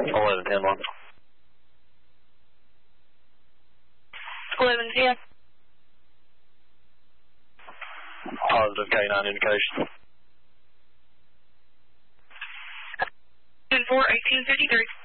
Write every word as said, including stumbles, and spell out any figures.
eleven ten one. eleven ten. Positive K nine indication. four eighteen fifty-three.